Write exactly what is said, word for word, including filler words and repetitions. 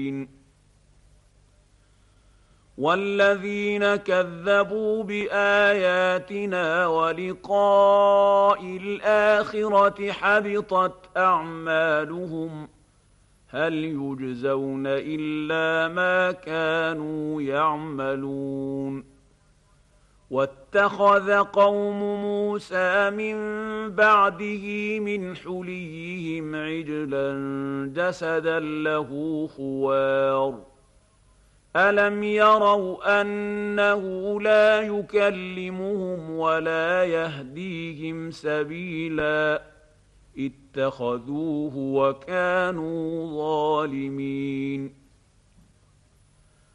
والذين كذبوا بآياتنا ولقاء الآخرة حبطت أعمالهم هل يجزون إلا ما كانوا يعملون واتخذ قوم موسى من بعده من حليهم عجلا جسدا له خوار ألم يروا أنه لا يكلمهم ولا يهديهم سبيلا اتخذوه وكانوا ظالمين